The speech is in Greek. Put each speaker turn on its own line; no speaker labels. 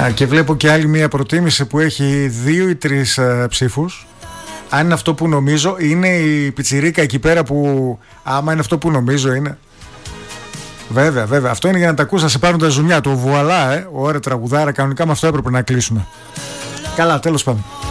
Και βλέπω και άλλη μια προτίμηση που έχει 2 ή 3 ψήφους. Αν είναι αυτό που νομίζω, είναι η πιτσιρίκα εκεί πέρα που... Άμα είναι αυτό που νομίζω είναι. Βέβαια, βέβαια. Αυτό είναι για να τα ακούσα, σε πάρουν τα ζουμιά. Το βουαλά, ωραία τραγουδάρα. Κανονικά με αυτό έπρεπε να κλείσουμε. Καλά, τέλος πάντων.